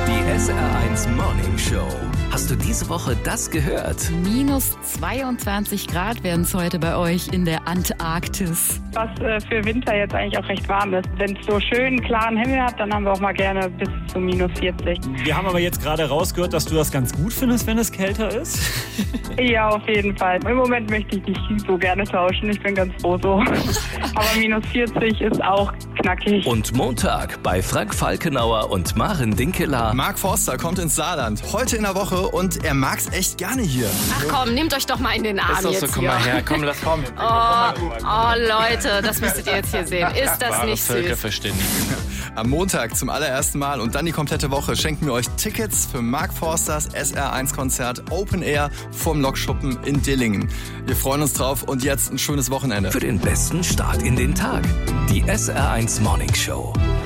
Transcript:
Die SR1 Morning Show. Hast du diese Woche das gehört? Minus 22 Grad werden es heute bei euch in der Antarktis. Was für Winter jetzt eigentlich auch recht warm ist. Wenn es so schön klaren Himmel hat, dann haben wir auch mal gerne bis zu minus 40. Wir haben aber jetzt gerade rausgehört, dass du das ganz gut findest, wenn es kälter ist. Ja, auf jeden Fall. Im Moment möchte ich nicht so gerne tauschen. Ich bin ganz froh so. Aber minus 40 ist auch knackig. Und Montag bei Frank Falkenauer und Maren Dinkeler. Mark Forster kommt ins Saarland, heute in der Woche, und er mag's echt gerne hier. Ach komm, nehmt euch doch mal in den Arm Ist doch so, jetzt komm hier. mal her, komm, lass kommen. Oh Leute, das müsstet ihr jetzt hier sehen. Ist das Wahre nicht süß? Völkerverständigung. Am Montag zum allerersten Mal und dann die komplette Woche schenken wir euch Tickets für Mark Forsters SR1-Konzert Open Air vom Lokschuppen in Dillingen. Wir freuen uns drauf und jetzt ein schönes Wochenende. Für den besten Start in den Tag. Die SR1 Morning Show.